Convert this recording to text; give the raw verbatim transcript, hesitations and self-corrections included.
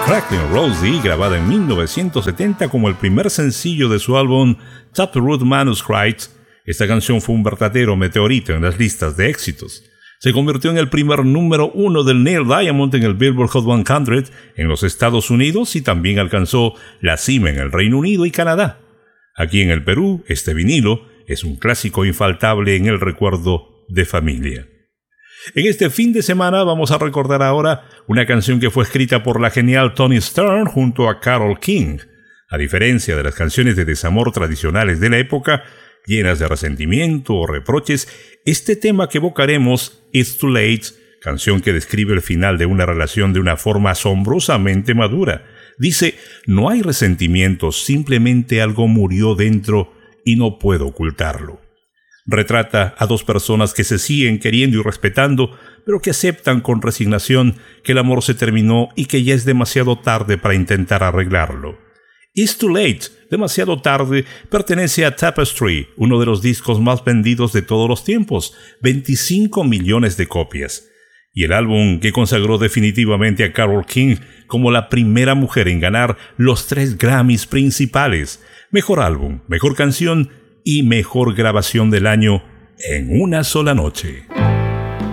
Cracklin' Rosie, grabada en mil novecientos setenta como el primer sencillo de su álbum Taproot Manuscripts. Esta canción fue un verdadero meteorito en las listas de éxitos. Se convirtió en el primer número uno del Neil Diamond en el Billboard Hot cien en los Estados Unidos y también alcanzó la cima en el Reino Unido y Canadá. Aquí en el Perú, este vinilo es un clásico infaltable en el recuerdo de familia. En este fin de semana vamos a recordar ahora una canción que fue escrita por la genial Toni Stern junto a Carole King. A diferencia de las canciones de desamor tradicionales de la época, llenas de resentimiento o reproches, este tema que evocaremos, It's Too Late, canción que describe el final de una relación de una forma asombrosamente madura. Dice, no hay resentimiento, simplemente algo murió dentro y no puedo ocultarlo. Retrata a dos personas que se siguen queriendo y respetando, pero que aceptan con resignación que el amor se terminó y que ya es demasiado tarde para intentar arreglarlo. It's Too Late, demasiado tarde, pertenece a Tapestry, uno de los discos más vendidos de todos los tiempos, veinticinco millones de copias. Y el álbum que consagró definitivamente a Carole King como la primera mujer en ganar los tres Grammys principales, mejor álbum, mejor canción y mejor grabación del año en una sola noche.